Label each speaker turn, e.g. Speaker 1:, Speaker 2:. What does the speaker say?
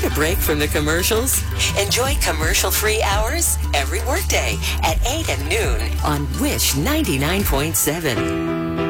Speaker 1: a break from the commercials? Enjoy commercial-free hours every workday at 8 and noon on Wish 99.7.